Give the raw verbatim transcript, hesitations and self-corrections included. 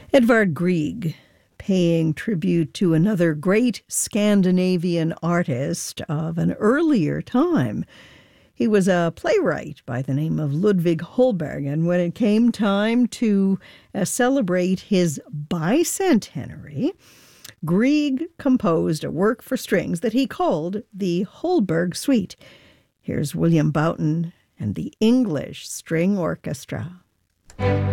Edvard Grieg, paying tribute to another great Scandinavian artist of an earlier time. He was a playwright by the name of Ludvig Holberg, and when it came time to uh, celebrate his bicentenary, Grieg composed a work for strings that he called the Holberg Suite. Here's William Boughton and the English String Orchestra.